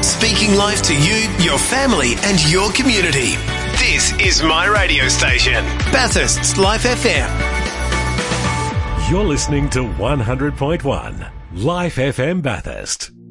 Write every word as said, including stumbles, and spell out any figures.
Speaking life to you, your family and your community. This is my radio station, Bathurst's Life F M. You're listening to one hundred point one Life F M Bathurst.